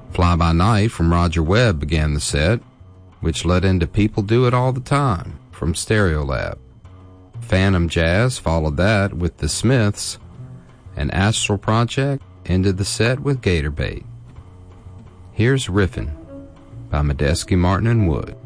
Fly By Night from Roger Webb began the set, which led into People Do It All the Time from Stereolab. Phantom Jazz followed that with The Smiths, and Astral Project ended the set with Gator Bait. Here's Riffin' by Medeski, Martin, and Wood.